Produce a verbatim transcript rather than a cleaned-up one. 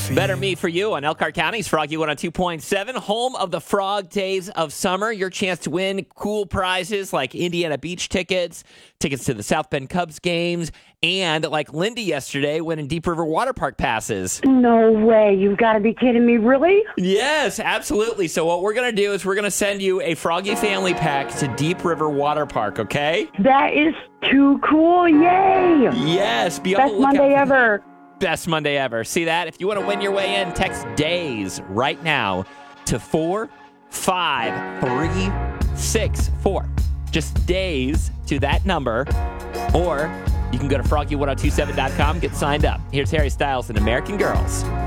Better Me for You on Elkhart County's Froggy one oh two point seven, home of the Frog Days of Summer. Your chance to win cool prizes like Indiana Beach tickets, tickets to the South Bend Cubs games, and like Lindy yesterday, winning Deep River Water Park passes. No way. You've got to be kidding me. Really? Yes, absolutely. So what we're going to do is we're going to send you a Froggy family pack to Deep River Water Park, okay? That is too cool. Yay. Yes. Be on Best the lookout. Monday ever. Best Monday ever. See that? If you want to win your way in, text DAYS right now to four five three six four. Just DAYS to that number. Or you can go to froggy ten twenty-seven dot com, get signed up. Here's Harry Styles and American Girls.